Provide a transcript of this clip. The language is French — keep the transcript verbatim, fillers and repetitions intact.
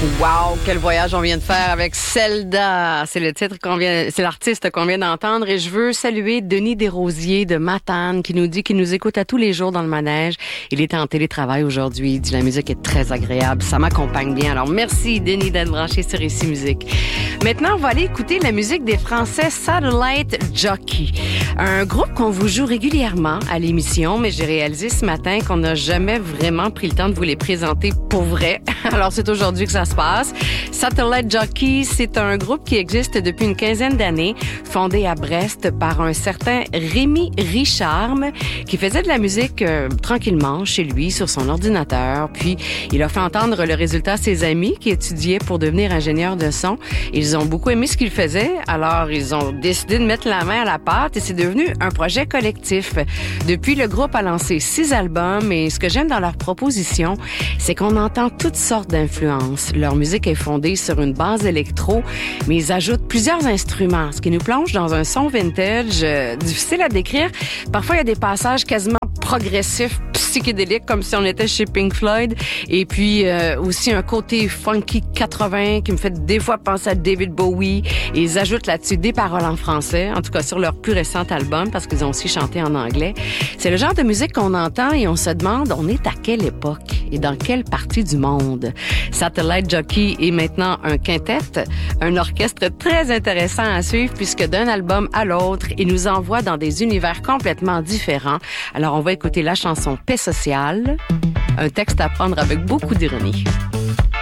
Wow, quel voyage on vient de faire avec Zelda. C'est le titre qu'on vient, c'est l'artiste qu'on vient d'entendre et je veux saluer Denis Desrosiers de Matane qui nous dit qu'il nous écoute à tous les jours dans le manège. Il est en télétravail aujourd'hui. Il dit la musique est très agréable. Ça m'accompagne bien. Alors merci Denis d'être branché sur Ici Musique. Maintenant, on va aller écouter la musique des Français Satellite Jockey. Un groupe qu'on vous joue régulièrement à l'émission, mais j'ai réalisé ce matin qu'on n'a jamais vraiment pris le temps de vous les présenter pour vrai. Alors c'est aujourd'hui que ça se passe. Satellite Jockey, c'est un groupe qui existe depuis une quinzaine d'années, fondé à Brest par un certain Rémi Richarme, qui faisait de la musique euh, tranquillement chez lui sur son ordinateur. Puis il a fait entendre le résultat à ses amis qui étudiaient pour devenir ingénieurs de son. Ils ont beaucoup aimé ce qu'il faisait, alors ils ont décidé de mettre la main à la pâte et c'est devenu un projet collectif. Depuis, le groupe a lancé six albums et ce que j'aime dans leur proposition, c'est qu'on entend toutes sortes d'influences. Leur musique est fondée sur une base électro, mais ils ajoutent plusieurs instruments, ce qui nous plonge dans un son vintage euh, difficile à décrire. Parfois, il y a des passages quasiment progressifs, psychédéliques, comme si on était chez Pink Floyd. Et puis, euh, aussi un côté funky quatre-vingts qui me fait des fois penser à David Bowie. Et ils ajoutent là-dessus des paroles en français, en tout cas sur leur plus récent album, parce qu'ils ont aussi chanté en anglais. C'est le genre de musique qu'on entend et on se demande, on est à quelle époque et dans quelle partie du monde? Satellite Jockey est maintenant un quintet, un orchestre très intéressant à suivre puisque d'un album à l'autre, il nous envoie dans des univers complètement différents. Alors, on va écouter la chanson Paix sociale, un texte à prendre avec beaucoup d'ironie.